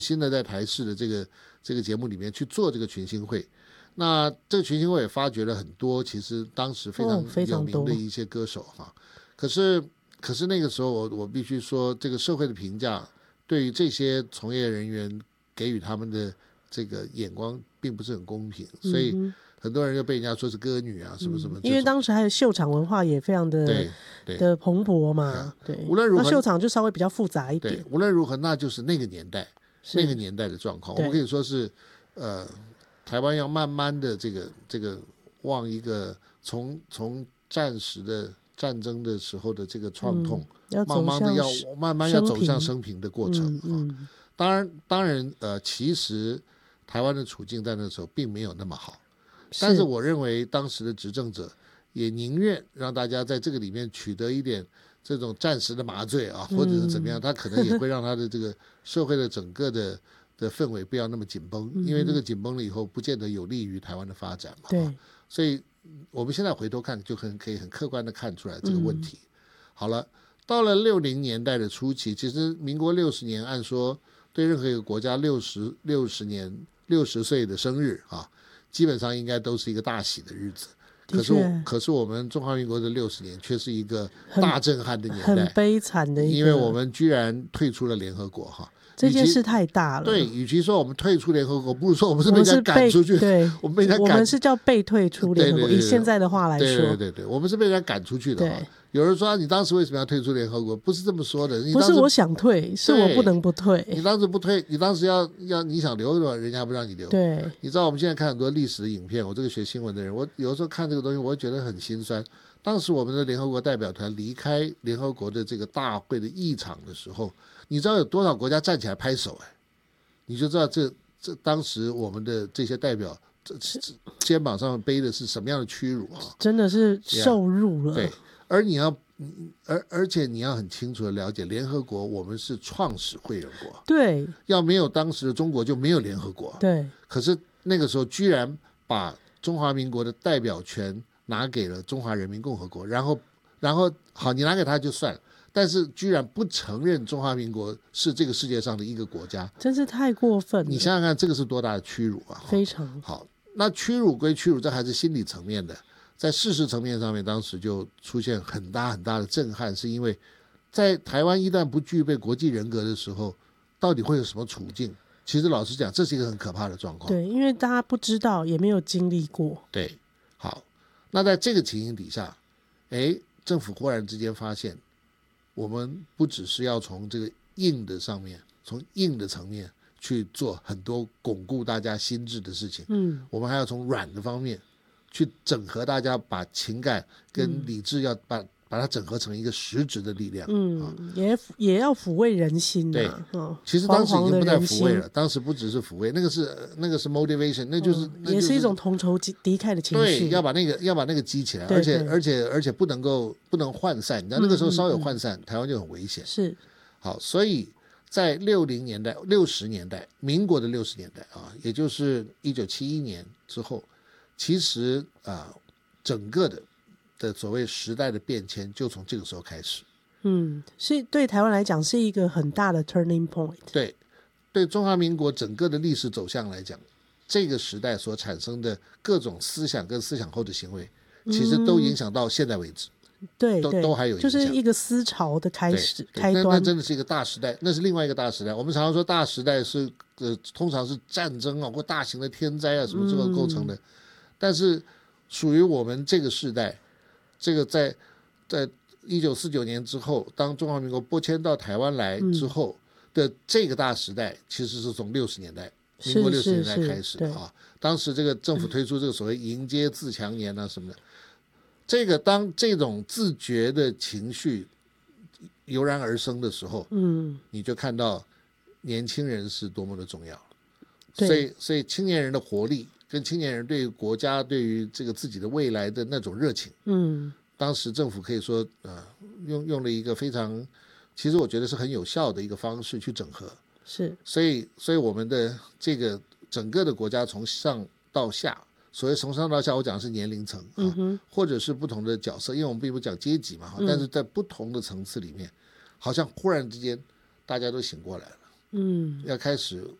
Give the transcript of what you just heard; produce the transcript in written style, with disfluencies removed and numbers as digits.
新的在台视的这个节目里面去做这个群星会。那这个群星会也发掘了很多其实当时非常有名的一些歌手哈。可是那个时候我必须说，这个社会的评价对于这些从业人员给予他们的这个眼光并不是很公平，所以很多人就被人家说是歌女啊什么什么， 因为当时还有秀场文化也非常的蓬勃嘛，对， 无论如何那秀场就稍微比较复杂一点。 对，无论如何那就是那个年代的状况。我们可以说是台湾要慢慢的这个往一个从战时的战争的时候的这个创痛，慢慢要走向升平的过程。当然其实台湾的处境在那时候并没有那么好，但是我认为当时的执政者也宁愿让大家在这个里面取得一点这种暂时的麻醉啊，或者是怎么样，他可能也会让他的这个社会的整个的氛围不要那么紧绷，因为这个紧绷了以后不见得有利于台湾的发展嘛。 对， 所以我们现在回头看就可以很客观的看出来这个问题。好了，到了60年代的初期，其实民国60年按说对任何一个国家60岁的生日啊，基本上应该都是一个大喜的日子。可是我们中华民国的60年却是一个大震撼的年代， 很悲惨的一个， 因为我们居然退出了联合国哈。 这件事太大了。 对，与其说我们退出联合国，不如说我们是被人家赶出去。 对， 我们被人家我们是叫被退出联合国。以现在的话来说， 对，我们是被人家赶出去的。对，有人说你当时为什么要退出联合国？不是这么说的。 不是我想退，是我不能不退。 你当时不退，你当时要你想留的话，人家不让你留。 对， 你知道我们现在看很多历史的影片，我这个学新闻的人，我有的时候看这个东西，我会觉得很心酸。当时我们的联合国代表团离开联合国的这个大会的议场的时候，你知道有多少国家站起来拍手？你就知道这当时我们的这些代表肩膀上背的是什么样的屈辱啊！ 真的是受辱了。 对，而且你要很清楚的了解，联合国我们是创始会员国。 对， 要没有当时的中国就没有联合国。 对， 可是那个时候居然把中华民国的代表权拿给了中华人民共和国，然后好，你拿给他就算了。但是居然不承认中华民国是这个世界上的一个国家， 真是太过分了。 你想想看，这个是多大的屈辱啊！ 非常好，那屈辱归屈辱，这还是心理层面的。在事实层面上面，当时就出现很大很大的震撼，是因为在台湾一旦不具备国际人格的时候，到底会有什么处境？其实老实讲，这是一个很可怕的状况。 对，因为大家不知道，也没有经历过。 对，好，那在这个情形底下，政府忽然之间发现，我们不只是要从这个硬的上面，从硬的层面去做很多巩固大家心智的事情，我们还要从软的方面去整合大家，把情感跟理智要把它整合成一个实质的力量。 也要抚慰人心。 对，其实当时已经不再抚慰了，当时不只是抚慰，那个是 motivation， 那就是也是一种同仇敌忾的情绪。 对，要把那个激起来，而且不能涣散。你知道那个时候稍有涣散，台湾就很危险。 是， 好，所以在60年代，民国的60年代啊，也就是1971年之后，其实整个的所谓时代的变迁就从这个时候开始。 是对台湾来讲是一个很大的 turning point。 对中华民国整个的历史走向来讲，这个时代所产生的各种思想跟思想后的行为，其实都影响到现在为止。 对， 都还有影响， 就是一个思潮的开端。 那真的是一个大时代，那是另外一个大时代。我们常常说大时代是通常是战争啊或大型的天灾啊什么这个构成的，但是属于我们这个时代，这个在1949年之后，当中华民国拨迁到台湾来之后的这个大时代，其实是从60年代民国60年代开始的啊。当时这个政府推出这个所谓迎接自强年啊什么的，这个当这种自觉的情绪油然而生的时候，你就看到年轻人是多么的重要。所以青年人的活力跟青年人对于国家对于这个自己的未来的那种热情，当时政府可以说用了一个非常，其实我觉得是很有效的一个方式去整合。 是， 所以我们的这个整个的国家从上到下，所谓从上到下，我讲的是年龄层或者是不同的角色，因为我们并不讲阶级嘛，但是在不同的层次里面，好像忽然之间大家都醒过来了。 要开始